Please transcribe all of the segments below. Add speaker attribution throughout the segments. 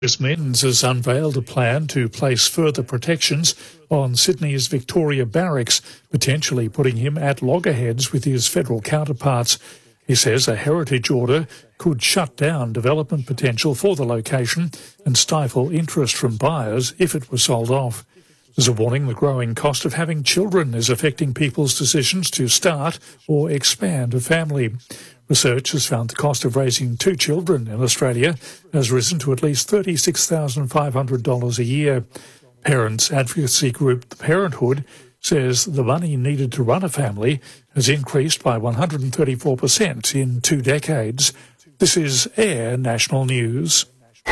Speaker 1: Men's has unveiled a plan to place further protections on Sydney's Victoria Barracks, potentially putting him at loggerheads with his federal counterparts. He says a heritage order could shut down development potential for the location and stifle interest from buyers if it was sold off. There's a warning the growing cost of having children is affecting people's decisions to start or expand a family. Research has found the cost of raising 2 children in Australia has risen to at least $36,500 a year. Parents advocacy group The Parenthood says the money needed to run a family has increased by 134% in 2 decades. This is Air National News.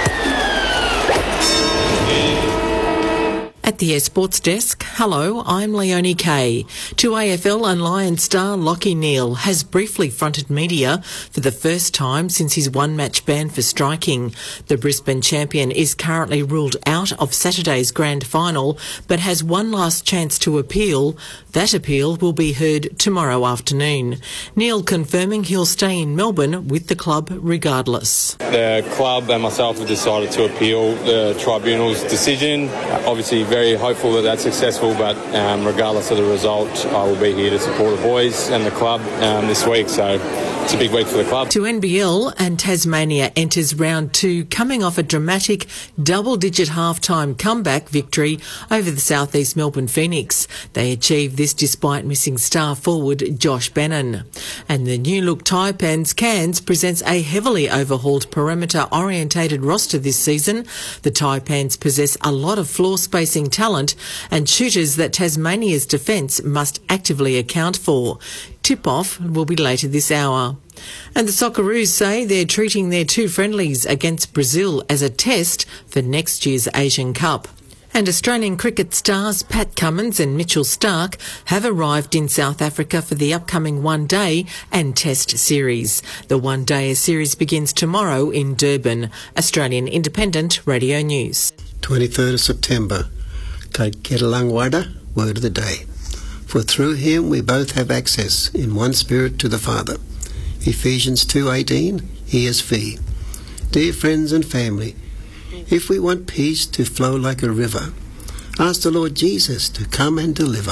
Speaker 2: At the Air Sports Desk, hello, I'm Leonie Kay. 2AFL and Lions star Lachie Neale has briefly fronted media for the first time since his one-match ban for striking. The Brisbane champion is currently ruled out of Saturday's grand final, but has one last chance to appeal. That appeal will be heard tomorrow afternoon. Neale confirming he'll stay in Melbourne with the club regardless.
Speaker 3: The club and myself have decided to appeal the tribunal's decision. Obviously very hopeful that that's successful, but regardless of the result, I will be here to support the boys and the club this week, so it's a big week for the club.
Speaker 2: To NBL, and Tasmania enters round 2 coming off a dramatic double-digit half-time comeback victory over the South East Melbourne Phoenix. They achieved this despite missing star forward Josh Bannon. And the new-look Taipans Cairns presents a heavily overhauled perimeter-orientated roster this season. The Taipans possess a lot of floor-spacing talent and shooters that Tasmania's defence must actively account for. Tip-off will be later this hour. And the Socceroos say they're treating their 2 friendlies against Brazil as a test for next year's Asian Cup. And Australian cricket stars Pat Cummins and Mitchell Starc have arrived in South Africa for the upcoming one-day and test series. The one-day series begins tomorrow in Durban. Australian Independent Radio News.
Speaker 4: 23rd of September. Kaiketalangwada, word of the day. For through him we both have access in one spirit to the Father. Ephesians 2:18, ESV. Dear friends and family, if we want peace to flow like a river, ask the Lord Jesus to come and deliver.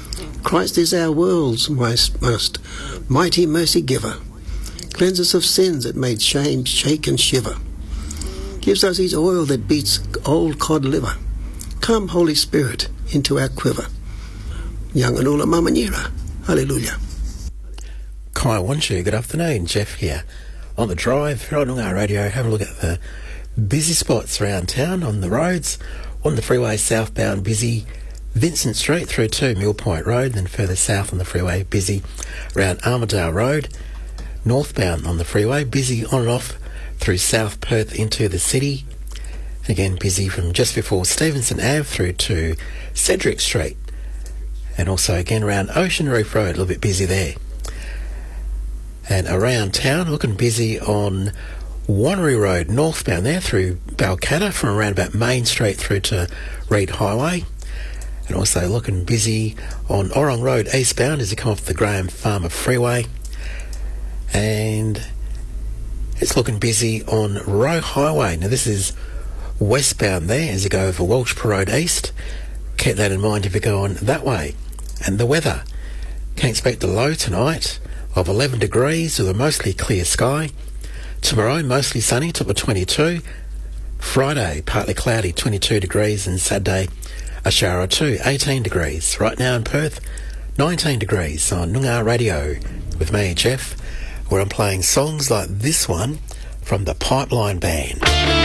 Speaker 4: Christ is our world's most mighty mercy giver. Cleanse us of sins that made shame shake and shiver. Gives us his oil that beats old cod liver. Come, Holy Spirit, into our quiver. Yanganula Mamanira. Hallelujah.
Speaker 5: Kai Wanshu, good afternoon. Jeff here. On the drive, here on Noongar Radio, have a look at the busy spots around town on the roads. On the freeway southbound, busy Vincent Street through to Mill Point Road, then further south on the freeway, busy around Armidale Road. Northbound on the freeway, busy on and off through South Perth into the city. And again, busy from just before Stevenson Ave through to Cedric Street. And also again around Ocean Reef Road, a little bit busy there. And around town, looking busy on Wanneroo Road, northbound there through Balcatta from around about Main Street through to Reed Highway. And also looking busy on Orrong Road, eastbound as you come off the Graham Farmer Freeway. And it's looking busy on Roe Highway. Now this is westbound there as you go over Welshpool Road east. Keep that in mind if you're going that way. And the weather. Can expect a low tonight of 11 degrees with a mostly clear sky. Tomorrow, mostly sunny, top of 22. Friday, partly cloudy, 22 degrees. And Saturday, a shower or 2, 18 degrees. Right now in Perth, 19 degrees on Noongar Radio with me, Jeff, where I'm playing songs like this one from the Pipeline Band.